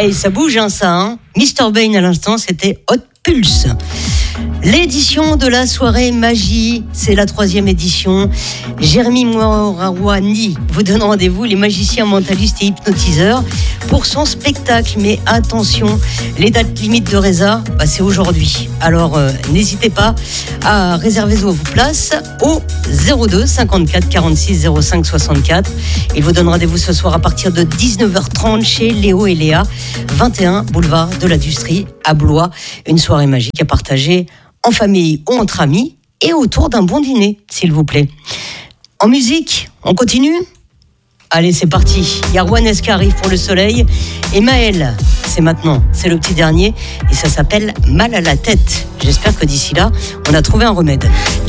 Hey, ça bouge, hein, ça, hein. Mr. Bane à l'instant, c'était Hot Pulse. L'édition de la soirée magie, c'est la 3e édition. Jérémy Morawani vous donne rendez-vous, les magiciens mentalistes et hypnotiseurs, pour son spectacle. Mais attention, les dates limites de Reza, c'est aujourd'hui. Alors n'hésitez pas à réserver vos places au 02 54 46 05 64. Il vous donne rendez-vous ce soir à partir de 19h30 chez Léo et Léa, 21 boulevard de l'Industrie à Blois. Une soirée magique à partager en famille ou entre amis et autour d'un bon dîner, s'il vous plaît. En musique, on continue ? Allez, c'est parti. Il y a Juanes qui arrive pour le soleil. Et Maël, c'est maintenant. C'est le petit dernier. Et ça s'appelle Mal à la tête. J'espère que d'ici là, on a trouvé un remède.